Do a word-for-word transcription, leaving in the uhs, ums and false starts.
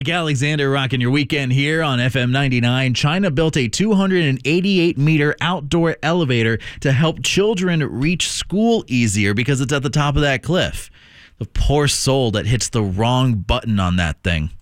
Alexander rocking your weekend here on F M ninety-nine. China built a two hundred eighty-eight meter outdoor elevator to help children reach school easier because it's at the top of that cliff. The poor soul that hits the wrong button on that thing.